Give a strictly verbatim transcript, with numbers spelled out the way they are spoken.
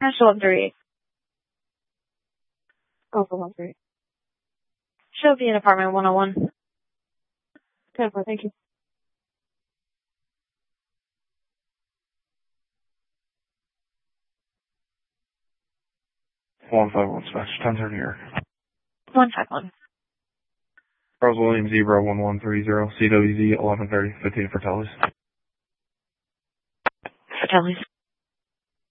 National one three eight. Alpha one three eight. She'll be in apartment one oh one. ten four, thank you. one five one Smash, ten thirty here. one five one. Charles William Zebra one one three zero, C W Z eleven thirty, fifteen for Telly's. For Telly's.